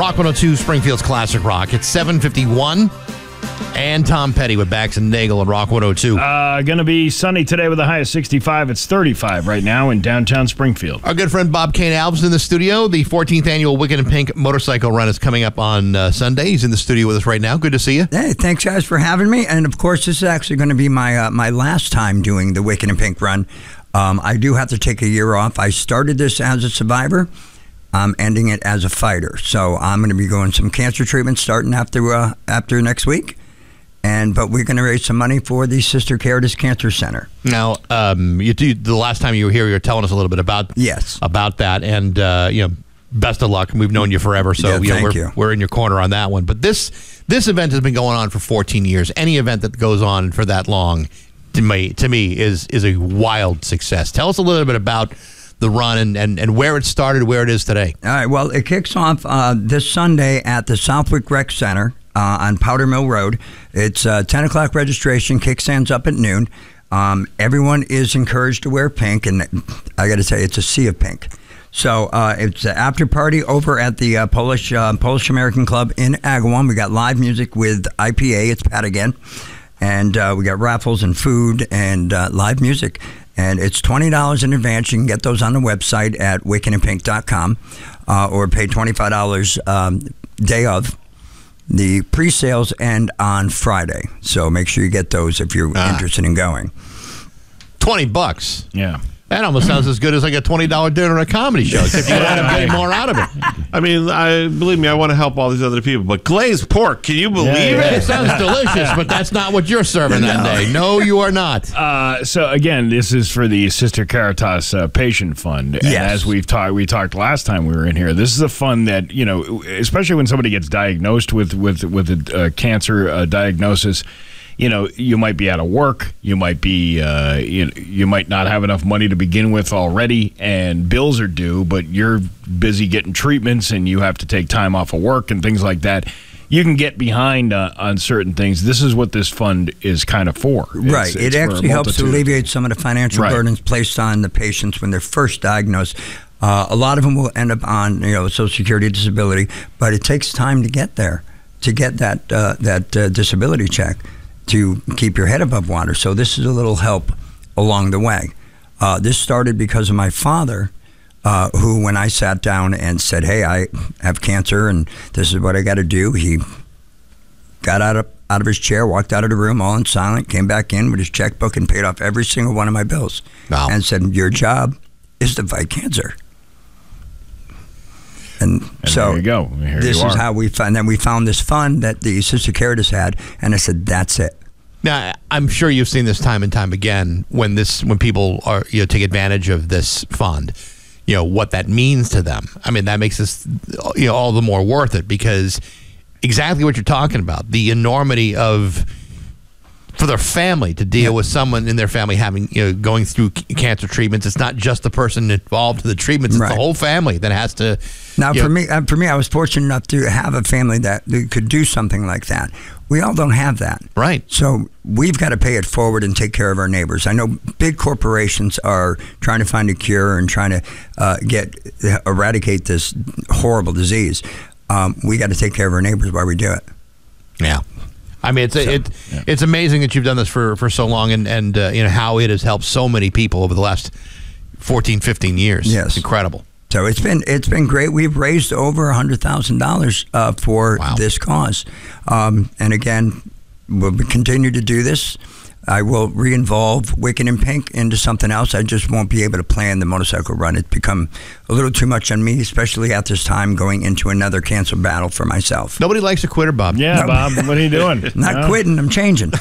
Rock 102, Springfield's Classic Rock. It's 7:51. And Tom Petty with Bax and Nagel on Rock 102. Going to be sunny today with a high of 65. It's 35 right now in downtown Springfield. Our good friend Bob Kane Alves in the studio. The 14th annual Wicked and Pink motorcycle run is coming up on Sunday. He's in the studio with us right now. Good to see you. Hey, thanks guys for having me. And of course, this is actually going to be my my last time doing the Wicked and Pink run. I do have to take a year off. I started this as a survivor. I'm ending it as a fighter. So I'm going to be going some cancer treatment starting after next week. But we're going to raise some money for the Sister Caritas Cancer Center. Now, the last time you were here, you were telling us a little bit about that, and best of luck. We've known you forever, so we're in your corner on that one. But this event has been going on for 14 years. Any event that goes on for that long, to me, is a wild success. Tell us a little bit about the run and where it started, where it is today. All right. Well, it kicks off this Sunday at the Southwick Rec Center. On Powder Mill Road. It's 10 o'clock registration. Kickstands up at noon. Everyone is encouraged to wear pink, and I got to tell you, it's a sea of pink. So it's an after party over at the Polish American Club in Agawam. We got live music with IPA. It's Pat again, and we got raffles and food and live music. And it's $20 in advance. You can get those on the website at wickedandpink.com or pay $25 day of. The pre-sales end on Friday, so make sure you get those if you're interested in going. $20. Yeah. That almost sounds as good as like a $20 dinner at a comedy show, except you end up getting more out of it. I mean, believe me, I want to help all these other people, but glazed pork, can you believe it? It sounds delicious, but that's not what you're serving that day. No, you are not. So again, this is for the Sister Caritas Patient Fund. And as we talked last time we were in here, this is a fund that, especially when somebody gets diagnosed with a cancer diagnosis, you might be out of work. You might be, you might not have enough money to begin with already, and bills are due. But you're busy getting treatments, and you have to take time off of work and things like that. You can get behind on certain things. This is what this fund is kind of for. Right. It actually helps to alleviate some of the financial burdens placed on the patients when they're first diagnosed. A lot of them will end up on Social Security disability, but it takes time to get there, to get that disability check, to keep your head above water. So this is a little help along the way. This started because of my father, who, when I sat down and said, hey, I have cancer and this is what I got to do, he got out of his chair, walked out of the room all in silent, came back in with his checkbook and paid off every single one of my bills. Wow. And said, your job is to fight cancer. And so there you go. This is how we found. Then we found this fund that the Sister Caritas had, and I said, "That's it." Now, I'm sure you've seen this time and time again when people are take advantage of this fund. What that means to them. I mean, that makes this all the more worth it, because exactly what you're talking about, the enormity of, for their family to deal with someone in their family having going through cancer treatments. It's not just the person involved in the treatments; it's the whole family that has to. Now, for me, I was fortunate enough to have a family that could do something like that. We all don't have that, right? So we've got to pay it forward and take care of our neighbors. I know big corporations are trying to find a cure and trying to eradicate this horrible disease. We got to take care of our neighbors while we do it. Yeah. I mean, it's amazing that you've done this for so long, and how it has helped so many people over the last 14, 15 years. Yes. It's incredible. So it's been great. We've raised over $100,000 for this cause, and again, we'll continue to do this. I will re-involve Wicked and Pink into something else. I just won't be able to plan the motorcycle run. It's become a little too much on me, especially at this time going into another cancer battle for myself. Nobody likes a quitter, Bob. Yeah, no. Bob, what are you doing? Not quitting, I'm changing.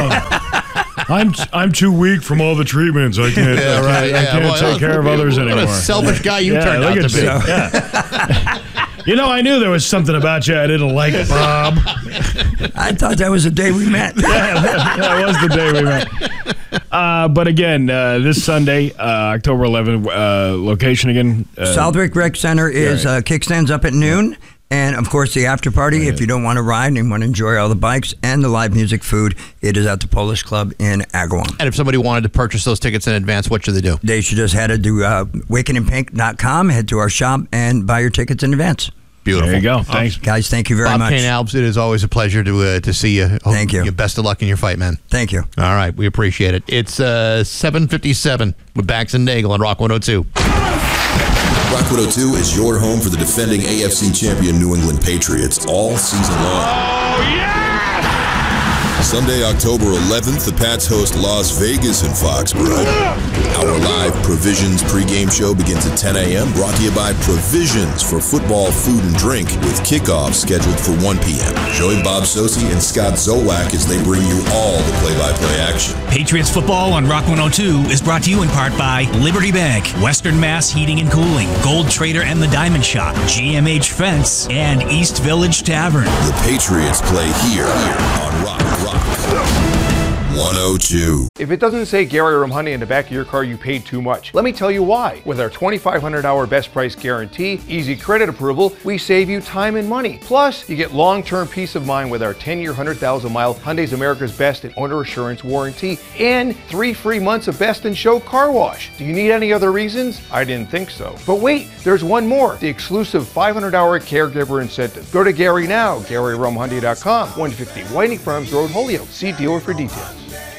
I'm too weak from all the treatments. I can't, I can't take care of others anymore. What a selfish guy you turned out to be. I knew there was something about you I didn't like, Bob. I thought that was the day we met. That was the day we met. But again, this Sunday, October 11th, location again? Southwick Rec Center is kickstands up at noon. And, of course, the after party, if you don't want to ride and want to enjoy all the bikes and the live music food, it is at the Polish Club in Agawam. And if somebody wanted to purchase those tickets in advance, what should they do? They should just head to wickedandpink.com, head to our shop, and buy your tickets in advance. Beautiful. There you go. Thanks, guys. Thank you very Bob much. Kane Alves, it is always a pleasure to see you. Thank you. Best of luck in your fight, man. Thank you. All right, we appreciate it. It's 7:57 with Bax and Nagel on Rock 102. Rock 102 is your home for the defending AFC champion New England Patriots all season long. Oh, yeah! Sunday, October 11th, the Pats host Las Vegas in Foxborough. Our live Provisions pregame show begins at 10 a.m. Brought to you by Provisions for football, food, and drink, with kickoff scheduled for 1 p.m. Join Bob Sosi and Scott Zolak as they bring you all the play-by-play action. Patriots football on Rock 102 is brought to you in part by Liberty Bank, Western Mass Heating and Cooling, Gold Trader and the Diamond Shop, GMH Fence, and East Village Tavern. The Patriots play here on Rock 102. If it doesn't say Gary Rumhoney in the back of your car, you paid too much. Let me tell you why. With our $2,500 best price guarantee, easy credit approval, we save you time and money. Plus, you get long-term peace of mind with our 10-year, 100,000-mile Hyundai's America's Best and Owner Assurance warranty, and 3 free months of Best in Show car wash. Do you need any other reasons? I didn't think so. But wait, there's one more. The exclusive $500 caregiver incentive. Go to Gary now, GaryRumhoney.com, 150 Whiting Farms Road, Holyoke. See dealer for details.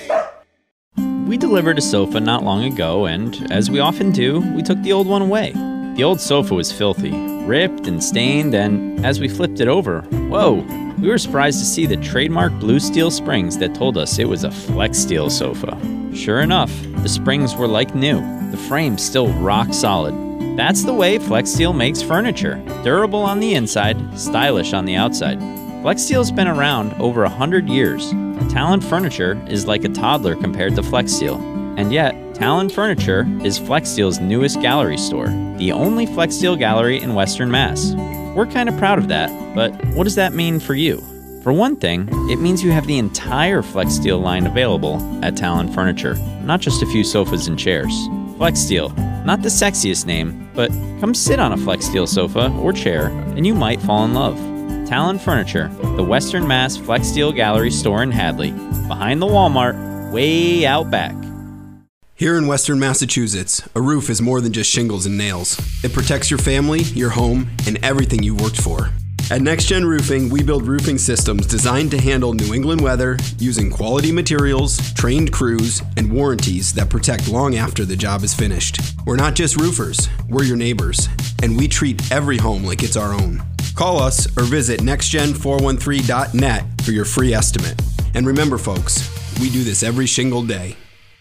We delivered a sofa not long ago, and as we often do, we took the old one away. The old sofa was filthy, ripped and stained, and as we flipped it over, whoa, we were surprised to see the trademark blue steel springs that told us it was a Flex Steel sofa. Sure enough, the springs were like new, the frame still rock solid. That's the way Flex Steel makes furniture. Durable on the inside, stylish on the outside. Flex Steel's been around over 100 years. Talon Furniture is like a toddler compared to Flex Steel. And yet, Talon Furniture is Flex Steel's newest gallery store, the only Flex Steel gallery in Western Mass. We're kind of proud of that, but what does that mean for you? For one thing, it means you have the entire Flex Steel line available at Talon Furniture, not just a few sofas and chairs. Flex Steel, not the sexiest name, but come sit on a Flex Steel sofa or chair and you might fall in love. Talon Furniture, the Western Mass Flex Steel Gallery store in Hadley, behind the Walmart, way out back. Here in Western Massachusetts, a roof is more than just shingles and nails. It protects your family, your home, and everything you've worked for. At NextGen Roofing, we build roofing systems designed to handle New England weather using quality materials, trained crews, and warranties that protect long after the job is finished. We're not just roofers, we're your neighbors, and we treat every home like it's our own. Call us or visit nextgen413.net for your free estimate. And remember, folks, we do this every shingle day.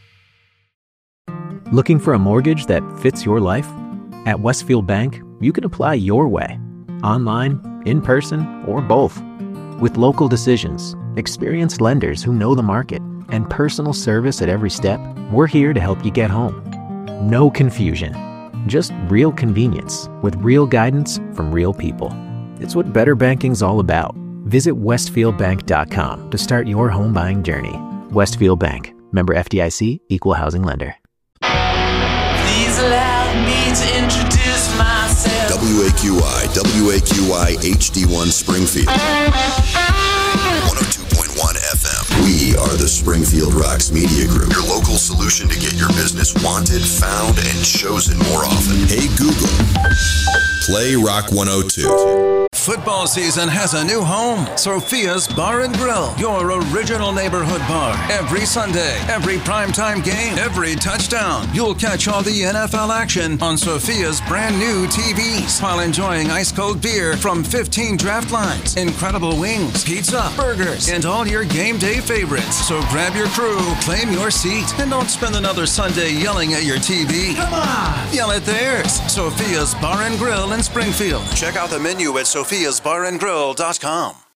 Looking for a mortgage that fits your life? At Westfield Bank, you can apply your way. Online, in person, or both. With local decisions, experienced lenders who know the market, and personal service at every step, we're here to help you get home. No confusion. Just real convenience with real guidance from real people. It's what better banking's all about. Visit westfieldbank.com to start your home buying journey. Westfield Bank. Member FDIC, Equal Housing Lender. Please allow me to introduce myself. WAQI HD1 Springfield. 102.1 FM. We are the Springfield Rocks Media Group, your local solution to get your business wanted, found, and chosen more often. Hey Google, play Rock 102. Football season has a new home. Sophia's Bar and Grill, your original neighborhood bar. Every Sunday, every primetime game, every touchdown. You'll catch all the NFL action on Sophia's brand new TVs while enjoying ice-cold beer from 15 draft lines, incredible wings, pizza, burgers, and all your game day favorites. So grab your crew, claim your seat, and don't spend another Sunday yelling at your TV. Come on! Yell at theirs. Sophia's Bar and Grill in Springfield. Check out the menu at sophiasbarandgrill.com.